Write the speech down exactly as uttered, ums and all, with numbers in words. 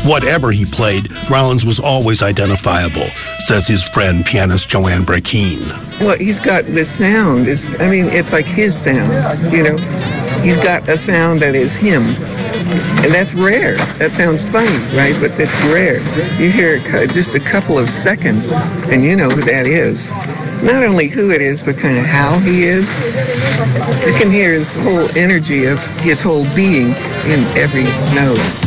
Whatever he played, Rollins was always identifiable, says his friend pianist Joanne Brakeen. Well, he's got this sound. Is I mean, it's like his sound, you know. He's got a sound that is him. And that's rare. That sounds funny, right? But that's rare. You hear just a couple of seconds, and you know who that is. Not only who it is, but kind of how he is. You can hear his whole energy of his whole being in every note.